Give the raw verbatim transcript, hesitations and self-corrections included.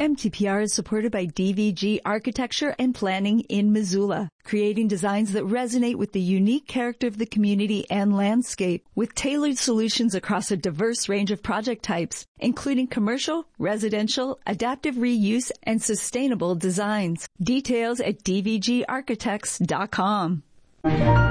M T P R is supported by D V G Architecture and Planning in Missoula, creating designs that resonate with the unique character of the community and landscape, with tailored solutions across a diverse range of project types, including commercial, residential, adaptive reuse, and sustainable designs. Details at d v g architects dot com.